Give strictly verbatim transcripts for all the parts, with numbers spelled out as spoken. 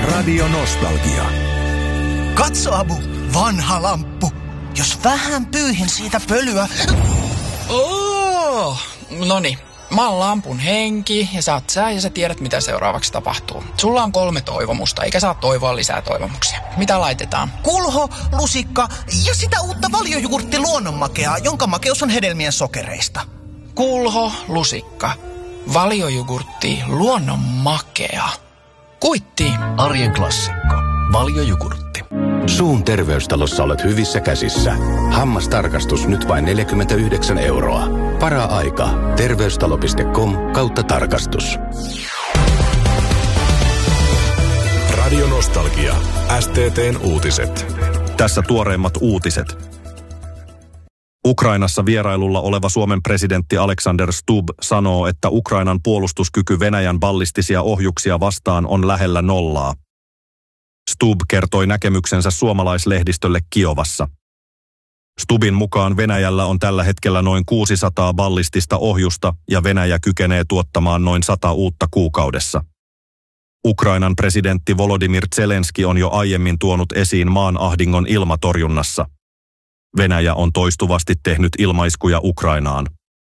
Radio Nostalgia. Katso, Abu, vanha lamppu. Jos vähän pyyhin siitä pölyä... Oh, noni. Mä oon lampun henki ja sä oot sä ja sä tiedät mitä seuraavaksi tapahtuu. Sulla on kolme toivomusta, eikä saa toivoa lisää toivomuksia. Mitä laitetaan? Kulho, lusikka ja sitä uutta valiojugurtti luonnonmakeaa, jonka makeus on hedelmien sokereista. Kulho, lusikka, valiojugurtti, luonnonmakea. Kuitti. Arjen klassikko. Valiojugurtti. Suun terveystalossa olet hyvissä käsissä. Hammastarkastus nyt vain neljäkymmentäyhdeksän euroa. Para-aika. Terveystalo piste com kautta tarkastus. Radio Nostalgia. S T T:n uutiset. Tässä tuoreimmat uutiset. Ukrainassa vierailulla oleva Suomen presidentti Alexander Stubb sanoo, että Ukrainan puolustuskyky Venäjän ballistisia ohjuksia vastaan on lähellä nollaa. Stubb kertoi näkemyksensä suomalaislehdistölle Kiovassa. Stubbin mukaan Venäjällä on tällä hetkellä noin kuusisataa ballistista ohjusta ja Venäjä kykenee tuottamaan noin sata uutta kuukaudessa. Ukrainan presidentti Volodymyr Zelenski on jo aiemmin tuonut esiin maan ahdingon ilmatorjunnassa. Venäjä on toistuvasti tehnyt ilmaiskuja Ukrainaan.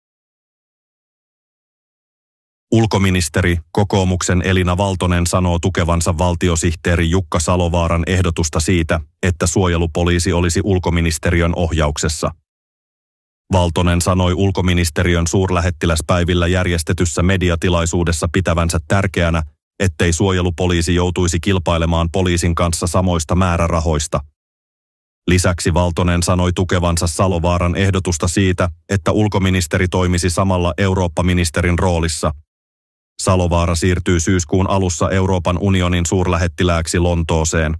Ulkoministeri, kokoomuksen Elina Valtonen sanoo tukevansa valtiosihteeri Jukka Salovaaran ehdotusta siitä, että suojelupoliisi olisi ulkoministeriön ohjauksessa. Valtonen sanoi ulkoministeriön suurlähettiläspäivillä järjestetyssä mediatilaisuudessa pitävänsä tärkeänä, ettei suojelupoliisi joutuisi kilpailemaan poliisin kanssa samoista määrärahoista. Lisäksi Valtonen sanoi tukevansa Salovaaran ehdotusta siitä, että ulkoministeri toimisi samalla Eurooppa-ministerin roolissa. Salovaara siirtyy syyskuun alussa Euroopan unionin suurlähettilääksi Lontooseen.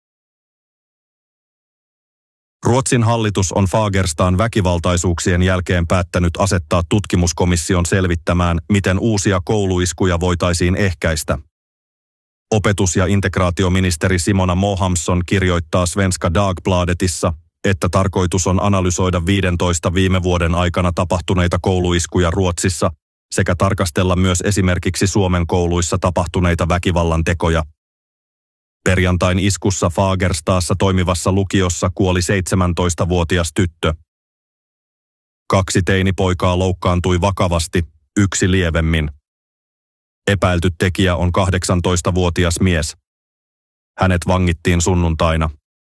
Ruotsin hallitus on Fagerstaan väkivaltaisuuksien jälkeen päättänyt asettaa tutkimuskomission selvittämään, miten uusia kouluiskuja voitaisiin ehkäistä. Opetus- ja integraatioministeri Simona Mohamsson kirjoittaa Svenska Dagbladetissa, että tarkoitus on analysoida viidentoista viime vuoden aikana tapahtuneita kouluiskuja Ruotsissa sekä tarkastella myös esimerkiksi Suomen kouluissa tapahtuneita väkivallan tekoja. Perjantain iskussa Fagerstaassa toimivassa lukiossa kuoli seitsemäntoistavuotias tyttö. Kaksi teinipoikaa loukkaantui vakavasti, yksi lievemmin. Epäilty tekijä on kahdeksantoistavuotias mies. Hänet vangittiin sunnuntaina.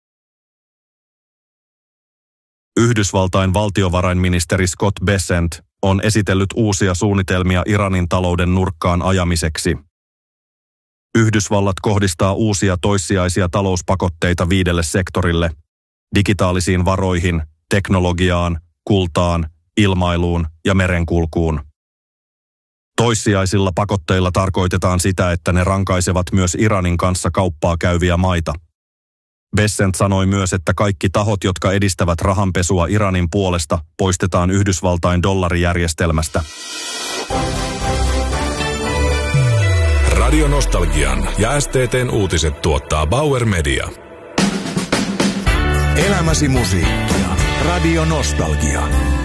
Yhdysvaltain valtiovarainministeri Scott Bessent on esitellyt uusia suunnitelmia Iranin talouden nurkkaan ajamiseksi. Yhdysvallat kohdistaa uusia toissijaisia talouspakotteita viidelle sektorille: digitaalisiin varoihin, teknologiaan, kultaan, ilmailuun ja merenkulkuun. Toissijaisilla pakotteilla tarkoitetaan sitä, että ne rankaisevat myös Iranin kanssa kauppaa käyviä maita. Bessent sanoi myös, että kaikki tahot, jotka edistävät rahanpesua Iranin puolesta, poistetaan Yhdysvaltain dollarijärjestelmästä. Radio Nostalgian ja S T T:n uutiset tuottaa Bauer Media. Elämäsi musiikkia. Radio Nostalgia.